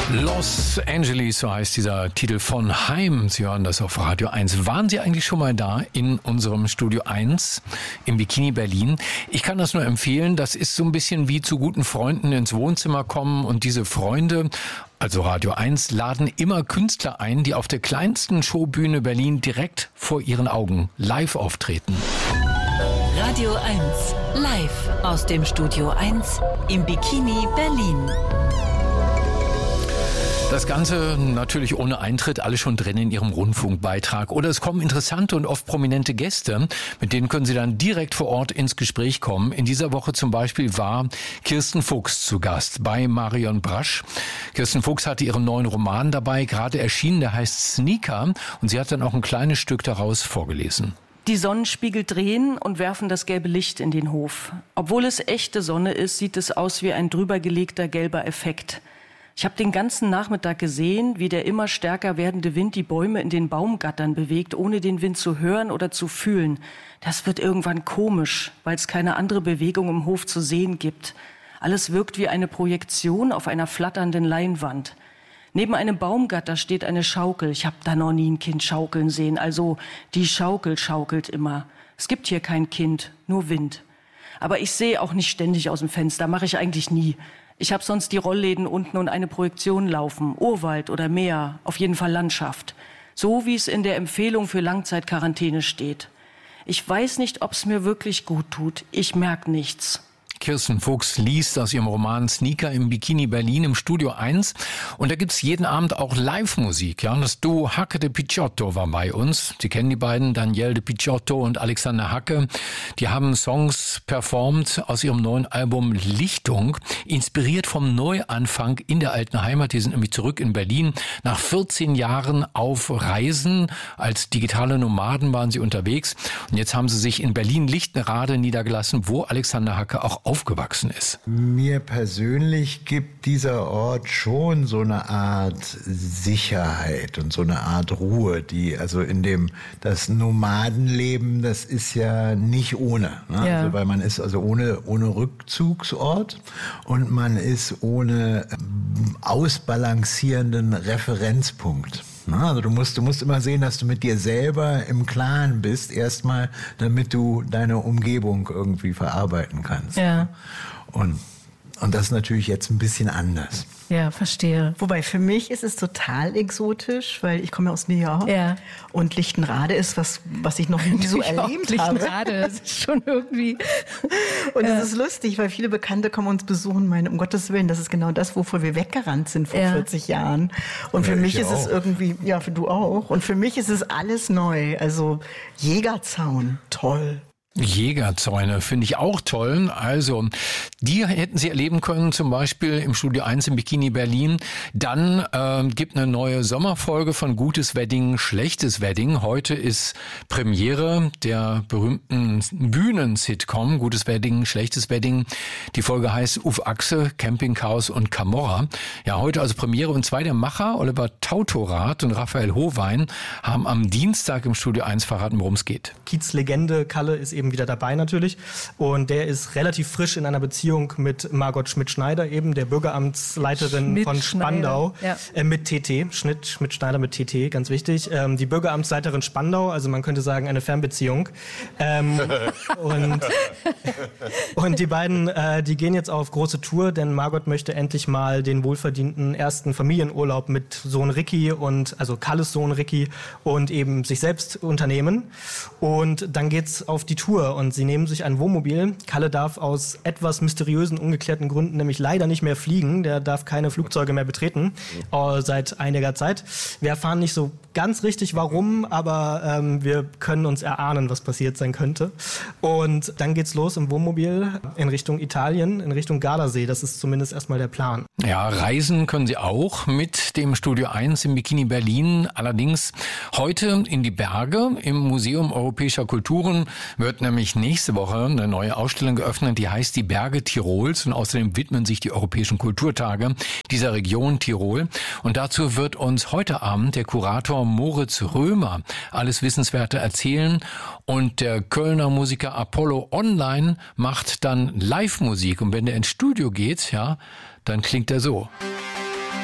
Los Angeles, so heißt dieser Titel von Haim. Sie hören das auf Radio 1. Waren Sie eigentlich schon mal da in unserem Studio 1 im Bikini Berlin? Ich kann das nur empfehlen. Das ist so ein bisschen wie zu guten Freunden ins Wohnzimmer kommen und diese Freunde, also Radio 1, laden immer Künstler ein, die auf der kleinsten Showbühne Berlin direkt vor ihren Augen live auftreten. Radio 1, live aus dem Studio 1 im Bikini Berlin. Das Ganze natürlich ohne Eintritt, alle schon drin in Ihrem Rundfunkbeitrag. Oder es kommen interessante und oft prominente Gäste, mit denen können Sie dann direkt vor Ort ins Gespräch kommen. In dieser Woche zum Beispiel war Kirsten Fuchs zu Gast bei Marion Brasch. Kirsten Fuchs hatte ihren neuen Roman dabei, gerade erschienen, der heißt Sneaker. Und sie hat dann auch ein kleines Stück daraus vorgelesen. Die Sonnenspiegel drehen und werfen das gelbe Licht in den Hof. Obwohl es echte Sonne ist, sieht es aus wie ein drübergelegter gelber Effekt. Ich habe den ganzen Nachmittag gesehen, wie der immer stärker werdende Wind die Bäume in den Baumgattern bewegt, ohne den Wind zu hören oder zu fühlen. Das wird irgendwann komisch, weil es keine andere Bewegung im Hof zu sehen gibt. Alles wirkt wie eine Projektion auf einer flatternden Leinwand. Neben einem Baumgatter steht eine Schaukel. Ich habe da noch nie ein Kind schaukeln sehen. Also die Schaukel schaukelt immer. Es gibt hier kein Kind, nur Wind. Aber ich sehe auch nicht ständig aus dem Fenster, mache ich eigentlich nie. Ich habe sonst die Rollläden unten und eine Projektion laufen. Urwald oder Meer, auf jeden Fall Landschaft. So wie es in der Empfehlung für Langzeitquarantäne steht. Ich weiß nicht, ob es mir wirklich gut tut. Ich merke nichts. Kirsten Fuchs liest aus ihrem Roman Sneaker im Bikini Berlin im Studio 1. Und da gibt's jeden Abend auch Live-Musik. Ja, und das Duo Hacke de Picciotto war bei uns. Sie kennen die beiden, Danielle de Picciotto und Alexander Hacke. Die haben Songs performt aus ihrem neuen Album Lichtung, inspiriert vom Neuanfang in der alten Heimat. Die sind nämlich zurück in Berlin. Nach 14 Jahren auf Reisen, als digitale Nomaden waren sie unterwegs. Und jetzt haben sie sich in Berlin-Lichtenrade niedergelassen, wo Alexander Hacke auch aufgewachsen ist. Mir persönlich gibt dieser Ort schon so eine Art Sicherheit und so eine Art Ruhe, die also das Nomadenleben, das ist ja nicht ohne, ne? Ja. Also, weil man ist also ohne Rückzugsort und man ist ohne ausbalancierenden Referenzpunkt. Also du musst immer sehen, dass du mit dir selber im Klaren bist, erstmal, damit du deine Umgebung irgendwie verarbeiten kannst. Ja. Und das ist natürlich jetzt ein bisschen anders. Ja, verstehe. Wobei für mich ist es total exotisch, weil ich komme ja aus New York. Ja. Und Lichtenrade ist was ich noch nie so erlebt habe. Lichtenrade, das ist schon irgendwie... Und es ist lustig, weil viele Bekannte kommen uns besuchen, meinen, um Gottes Willen, das ist genau das, wovor wir weggerannt sind vor 40 Jahren. Und für mich ist es irgendwie, ja, für du auch. Und für mich ist es alles neu. Also Jägerzaun, toll. Jägerzäune finde ich auch toll. Also, die hätten Sie erleben können, zum Beispiel im Studio 1 im Bikini Berlin. Dann gibt eine neue Sommerfolge von Gutes Wedding, Schlechtes Wedding. Heute ist Premiere der berühmten Bühnen-Sitcom Gutes Wedding, Schlechtes Wedding. Die Folge heißt Uf Achse, Campingchaos und Camorra. Ja, heute also Premiere. Und zwei der Macher, Oliver Tautorath und Raphael Hohwein, haben am Dienstag im Studio 1 verraten, worum es geht. Kiez-Legende Kalle ist eben wieder dabei natürlich. Und der ist relativ frisch in einer Beziehung mit Margot Schmidt-Schneider, eben der Bürgeramtsleiterin von Spandau. Ja. Mit TT, Schmidt-Schneider mit TT, ganz wichtig. Die Bürgeramtsleiterin Spandau, also man könnte sagen eine Fernbeziehung. Und die beiden, die gehen jetzt auf große Tour, denn Margot möchte endlich mal den wohlverdienten ersten Familienurlaub mit Sohn Ricky also Kalles Sohn Ricky und eben sich selbst unternehmen. Und dann geht's auf die Tour und sie nehmen sich ein Wohnmobil. Kalle darf aus etwas mysteriösen, ungeklärten Gründen nämlich leider nicht mehr fliegen. Der darf keine Flugzeuge mehr betreten seit einiger Zeit. Wir erfahren nicht so ganz richtig warum, aber wir können uns erahnen, was passiert sein könnte. Und dann geht's los im Wohnmobil in Richtung Italien, in Richtung Gardasee. Das ist zumindest erstmal der Plan. Ja, reisen können Sie auch mit dem Studio 1 im Bikini Berlin. Allerdings heute in die Berge. Im Museum Europäischer Kulturen wird nämlich nächste Woche eine neue Ausstellung geöffnet, die heißt Die Berge Tirols. Und außerdem widmen sich die Europäischen Kulturtage dieser Region Tirol. Und dazu wird uns heute Abend der Kurator Moritz Römer alles Wissenswerte erzählen. Und der Kölner Musiker Apollo Online macht dann Live-Musik. Und wenn der ins Studio geht, ja, dann klingt er so.